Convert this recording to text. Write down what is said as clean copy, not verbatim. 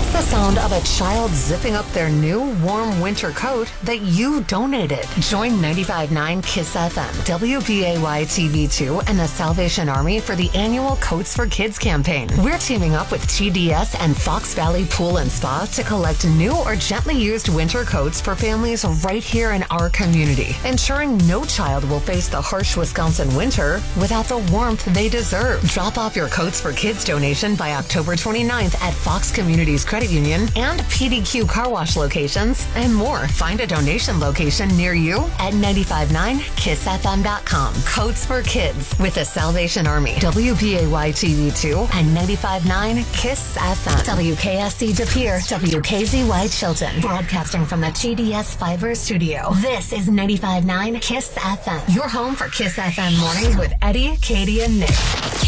It's the sound of a child zipping up their new warm winter coat that you donated. Join 95.9 KISS FM, WBAY TV2, and the Salvation Army for the annual Coats for Kids campaign. We're teaming up with TDS and Fox Valley Pool and Spa to collect new or gently used winter coats for families right here in our community, ensuring no child will face the harsh Wisconsin winter without the warmth they deserve. Drop off your Coats for Kids donation by October 29th at Fox Communities Credit Union and PDQ Car Wash locations and more. Find a donation location near you at 959kissfm.com. Coats for Kids with the Salvation Army, WBAY TV2, and 95.9 KISS FM. WKSC De Pere, WKZY Chilton. Broadcasting from the TDS Fiverr Studio. This is 95.9 KISS FM. Your home for KISS FM mornings with Eddie, Katie, and Nick.